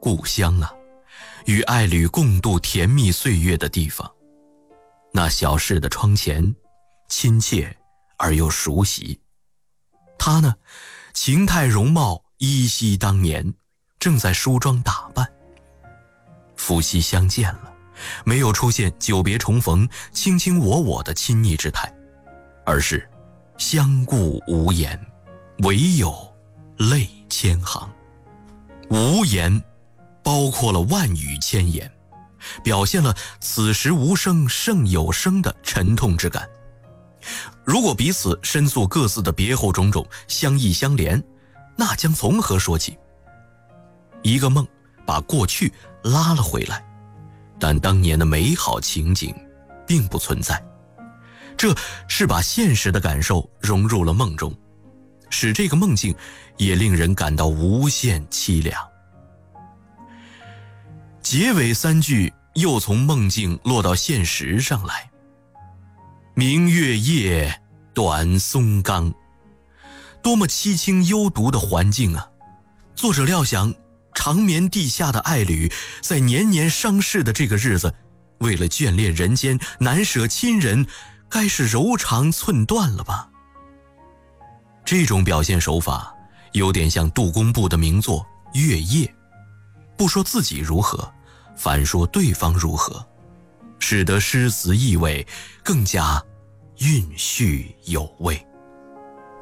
故乡啊，与爱侣共度甜蜜岁月的地方。那小室的窗前，亲切而又熟悉。他呢，情态容貌依稀当年，正在梳妆打扮。夫妻相见了，没有出现久别重逢卿卿我我的亲昵之态，而是相顾无言，唯有泪千行。无言包括了万语千言，表现了此时无声胜有声的沉痛之感。如果彼此申诉各自的别后种种，相忆相连，那将从何说起？一个梦把过去拉了回来，但当年的美好情景并不存在。这是把现实的感受融入了梦中，使这个梦境也令人感到无限凄凉。结尾3句又从梦境落到现实上来。明月夜，短松冈，多么凄清幽独的环境啊！作者料想长眠地下的爱侣，在年年伤逝的这个日子，为了眷恋人间，难舍亲人，该是柔肠寸断了吧？这种表现手法有点像杜工部的名作《月夜》，不说自己如何，反说对方如何，使得诗词意味更加韵叙有味。